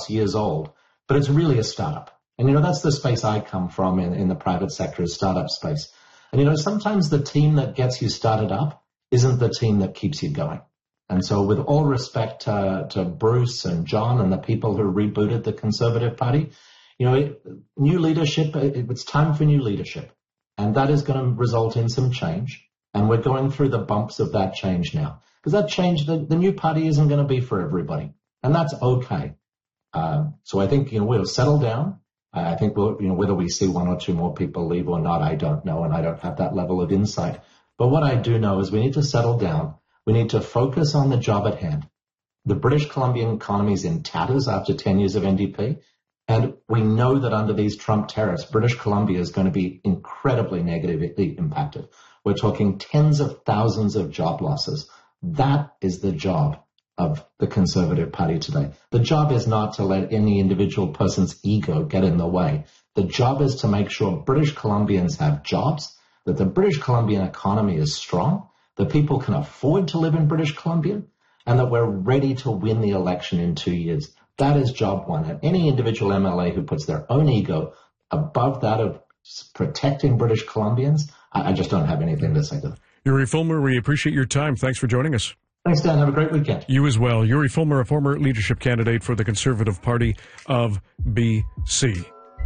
years old, but it's really a startup. And, that's the space I come from in the private sector, is startup space. And, sometimes the team that gets you started up isn't the team that keeps you going. And so with all respect to Bruce and John and the people who rebooted the Conservative Party, new leadership, it's time for new leadership. And that is going to result in some change. And we're going through the bumps of that change now. Because that change, the new party isn't going to be for everybody. And that's okay. So I think, we'll settle down. I think whether we see one or two more people leave or not, I don't know. And I don't have that level of insight. But what I do know is we need to settle down. We need to focus on the job at hand. The British Columbian economy is in tatters after 10 years of NDP. And we know that under these Trump tariffs, British Columbia is going to be incredibly negatively impacted. We're talking tens of thousands of job losses. That is the job of the Conservative Party today. The job is not to let any individual person's ego get in the way. The job is to make sure British Columbians have jobs, that the British Columbian economy is strong, that people can afford to live in British Columbia, and that we're ready to win the election in 2 years. That is job one. And any individual MLA who puts their own ego above that of protecting British Columbians, I just don't have anything to say to them. Yuri Fulmer, we appreciate your time. Thanks for joining us. Thanks, Dan. Have a great weekend. You as well. Yuri Fulmer, a former leadership candidate for the Conservative Party of BC.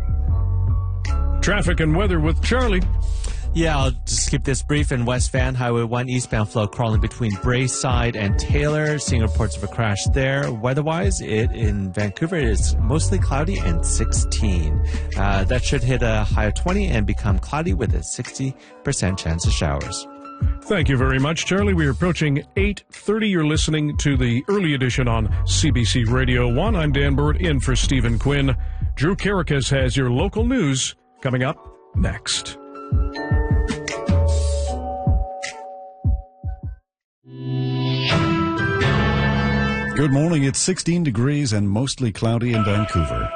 Traffic and weather with Charlie. Yeah, I'll just keep this brief. In West Van, Highway 1 eastbound flow crawling between Braeside and Taylor. Seeing reports of a crash there. Weather-wise, in Vancouver, it's mostly cloudy and 16. That should hit a high of 20 and become cloudy with a 60% chance of showers. Thank you very much, Charlie. We're approaching 8:30. You're listening to the early edition on CBC Radio 1. I'm Dan Burt, in for Stephen Quinn. Drew Caracas has your local news coming up next. Good morning. It's 16 degrees and mostly cloudy in Vancouver.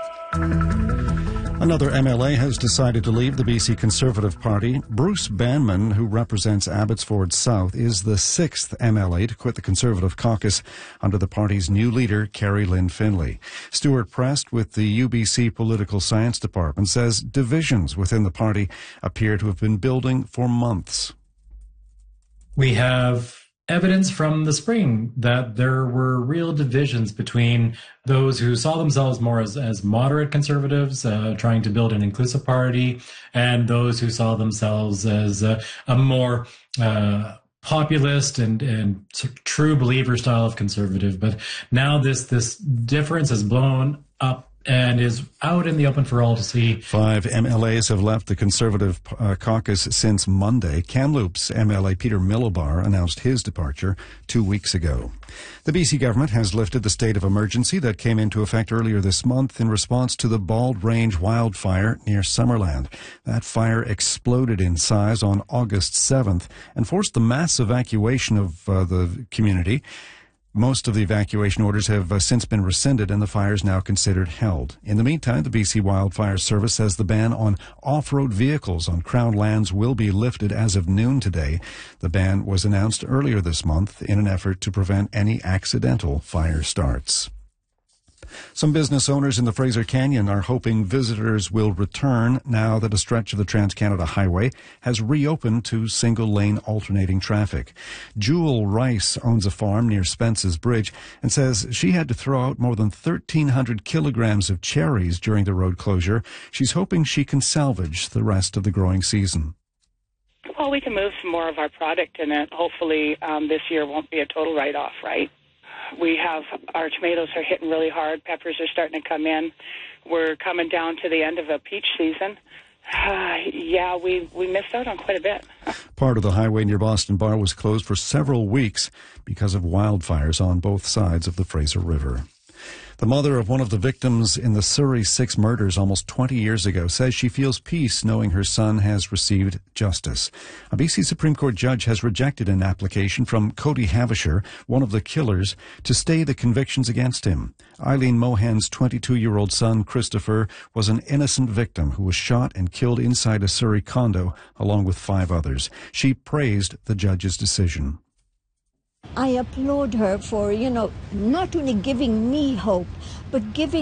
Another MLA has decided to leave the BC Conservative Party. Bruce Banman, who represents Abbotsford South, is the sixth MLA to quit the Conservative caucus under the party's new leader, Kerry Lynn Finlay. Stuart Prest with the UBC Political Science Department says divisions within the party appear to have been building for months. We have evidence from the spring that there were real divisions between those who saw themselves more as moderate conservatives, trying to build an inclusive party, and those who saw themselves as a more populist and true believer style of conservative. But now this difference has blown up and is out in the open for all to see. 5 MLAs have left the Conservative caucus since Monday. Kamloops MLA Peter Milobar announced his departure 2 weeks ago. The BC government has lifted the state of emergency that came into effect earlier this month in response to the Bald Range wildfire near Summerland. That fire exploded in size on August 7th and forced the mass evacuation of the community. Most of the evacuation orders have since been rescinded and the fire is now considered held. In the meantime, the BC Wildfire Service says the ban on off-road vehicles on Crown lands will be lifted as of noon today. The ban was announced earlier this month in an effort to prevent any accidental fire starts. Some business owners in the Fraser Canyon are hoping visitors will return now that a stretch of the Trans-Canada Highway has reopened to single-lane alternating traffic. Jewel Rice owns a farm near Spence's Bridge and says she had to throw out more than 1,300 kilograms of cherries during the road closure. She's hoping she can salvage the rest of the growing season. Well, we can move some more of our product in it. Hopefully this year won't be a total write-off, right? We have our tomatoes are hitting really hard. Peppers are starting to come in. We're coming down to the end of a peach season. We missed out on quite a bit. Part of the highway near Boston Bar was closed for several weeks because of wildfires on both sides of the Fraser River. The mother of one of the victims in the Surrey 6 murders almost 20 years ago says she feels peace knowing her son has received justice. A BC Supreme Court judge has rejected an application from Cody Havishar, one of the killers, to stay the convictions against him. Eileen Mohan's 22-year-old son, Christopher, was an innocent victim who was shot and killed inside a Surrey condo along with 5 others. She praised the judge's decision. I applaud her for, not only giving me hope, but giving